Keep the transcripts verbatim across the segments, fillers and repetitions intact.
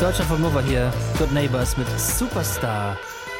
Deutschlandfunk Nova hier, Good Neighbors mit Superstar.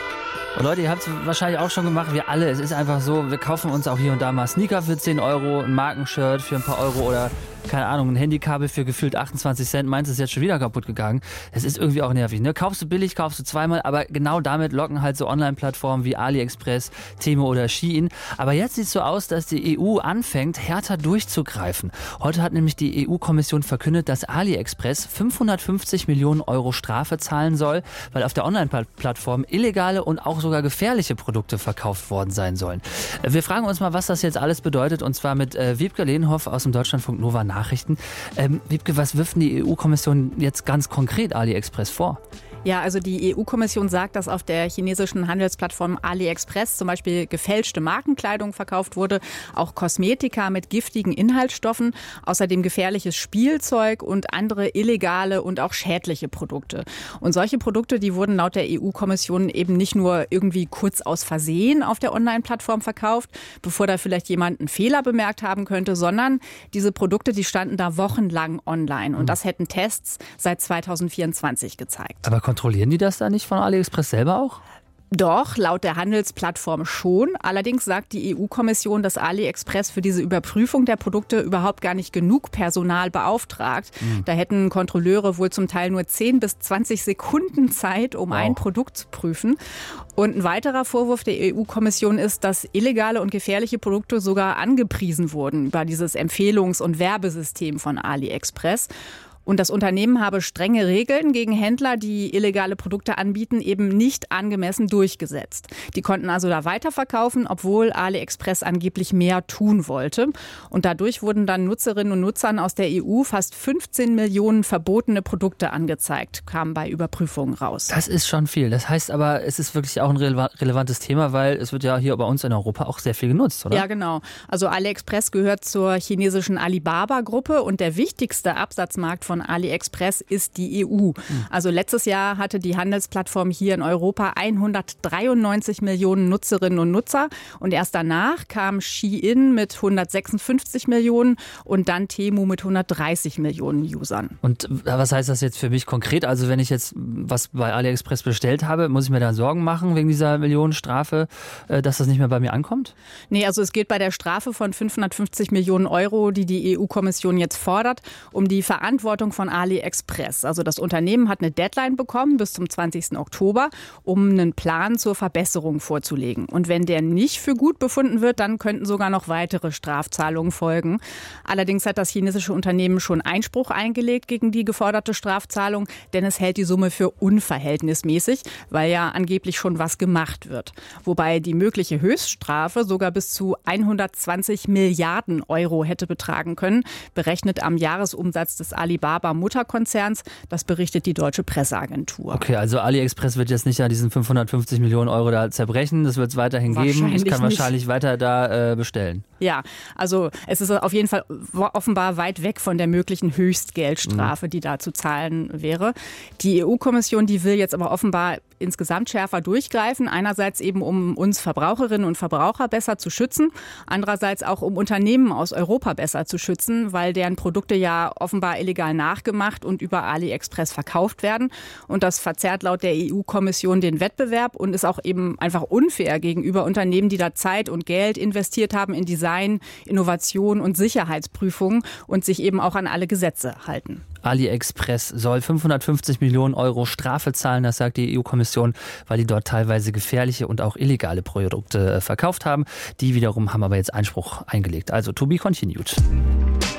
Und Leute, ihr habt es wahrscheinlich auch schon gemacht, wir alle. Es ist einfach so, wir kaufen uns auch hier und da mal Sneaker für zehn Euro, ein Markenshirt für ein paar Euro oder, keine Ahnung, ein Handykabel für gefühlt achtundzwanzig Cent. Meins ist jetzt schon wieder kaputt gegangen. Das ist irgendwie auch nervig, ne? Kaufst du billig, kaufst du zweimal, aber genau damit locken halt so Online-Plattformen wie AliExpress, Temu oder Shein. Aber jetzt sieht es so aus, dass die E U anfängt, härter durchzugreifen. Heute hat nämlich die E U-Kommission verkündet, dass AliExpress fünfhundertfünfzig Millionen Euro Strafe zahlen soll, weil auf der Online-Plattform illegale und auch sogar gefährliche Produkte verkauft worden sein sollen. Wir fragen uns mal, was das jetzt alles bedeutet, und zwar mit äh, Wiebke Lehnhoff aus dem Deutschlandfunk Nova Nachrichten. Ähm, Wiebke, was wirft denn die E U-Kommission jetzt ganz konkret AliExpress vor? Ja, also die E U-Kommission sagt, dass auf der chinesischen Handelsplattform AliExpress zum Beispiel gefälschte Markenkleidung verkauft wurde, auch Kosmetika mit giftigen Inhaltsstoffen, außerdem gefährliches Spielzeug und andere illegale und auch schädliche Produkte. Und solche Produkte, die wurden laut der E U-Kommission eben nicht nur irgendwie kurz aus Versehen auf der Online-Plattform verkauft, bevor da vielleicht jemand einen Fehler bemerkt haben könnte, sondern diese Produkte, die standen da wochenlang online. Und das hätten Tests seit zweitausendvierundzwanzig gezeigt. Aber kontrollieren die das da nicht von AliExpress selber auch? Doch, laut der Handelsplattform schon. Allerdings sagt die E U-Kommission, dass AliExpress für diese Überprüfung der Produkte überhaupt gar nicht genug Personal beauftragt. Mhm. Da hätten Kontrolleure wohl zum Teil nur zehn bis zwanzig Sekunden Zeit, um wow. ein Produkt zu prüfen. Und ein weiterer Vorwurf der E U-Kommission ist, dass illegale und gefährliche Produkte sogar angepriesen wurden über dieses Empfehlungs- und Werbesystem von AliExpress. Und das Unternehmen habe strenge Regeln gegen Händler, die illegale Produkte anbieten, eben nicht angemessen durchgesetzt. Die konnten also da weiterverkaufen, obwohl AliExpress angeblich mehr tun wollte. Und dadurch wurden dann Nutzerinnen und Nutzern aus der E U fast fünfzehn Millionen verbotene Produkte angezeigt, kam bei Überprüfungen raus. Das ist schon viel. Das heißt aber, es ist wirklich auch ein relevantes Thema, weil es wird ja hier bei uns in Europa auch sehr viel genutzt, oder? Ja, genau. Also AliExpress gehört zur chinesischen Alibaba-Gruppe und der wichtigste Absatzmarkt von AliExpress ist die E U. Also letztes Jahr hatte die Handelsplattform hier in Europa hundertdreiundneunzig Millionen Nutzerinnen und Nutzer und erst danach kam Shein mit hundertsechsundfünfzig Millionen und dann Temu mit hundertdreißig Millionen Usern. Und was heißt das jetzt für mich konkret? Also wenn ich jetzt was bei AliExpress bestellt habe, muss ich mir da Sorgen machen wegen dieser Millionenstrafe, dass das nicht mehr bei mir ankommt? Nee, also es geht bei der Strafe von fünfhundertfünfzig Millionen Euro, die die E U-Kommission jetzt fordert, um die Verantwortung von AliExpress. Also das Unternehmen hat eine Deadline bekommen bis zum zwanzigsten Oktober, um einen Plan zur Verbesserung vorzulegen. Und wenn der nicht für gut befunden wird, dann könnten sogar noch weitere Strafzahlungen folgen. Allerdings hat das chinesische Unternehmen schon Einspruch eingelegt gegen die geforderte Strafzahlung, denn es hält die Summe für unverhältnismäßig, weil ja angeblich schon was gemacht wird. Wobei die mögliche Höchststrafe sogar bis zu hundertzwanzig Milliarden Euro hätte betragen können, berechnet am Jahresumsatz des Alibaba-Mutterkonzerns. Das berichtet die deutsche Presseagentur. Okay, also AliExpress wird jetzt nicht an diesen fünfhundertfünfzig Millionen Euro da zerbrechen. Das wird es weiterhin geben. Ich kann wahrscheinlich nicht. weiter da äh, bestellen. Ja, also es ist auf jeden Fall offenbar weit weg von der möglichen Höchstgeldstrafe, mhm. die da zu zahlen wäre. Die E U-Kommission, die will jetzt aber offenbar insgesamt schärfer durchgreifen. Einerseits eben, um uns Verbraucherinnen und Verbraucher besser zu schützen. Andererseits auch, um Unternehmen aus Europa besser zu schützen, weil deren Produkte ja offenbar illegal nachgemacht und über AliExpress verkauft werden. Und das verzerrt laut der E U-Kommission den Wettbewerb und ist auch eben einfach unfair gegenüber Unternehmen, die da Zeit und Geld investiert haben in Design, Innovation und Sicherheitsprüfungen und sich eben auch an alle Gesetze halten. AliExpress soll fünfhundertfünfzig Millionen Euro Strafe zahlen, das sagt die E U-Kommission, weil die dort teilweise gefährliche und auch illegale Produkte verkauft haben. Die wiederum haben aber jetzt Einspruch eingelegt. Also to be continued.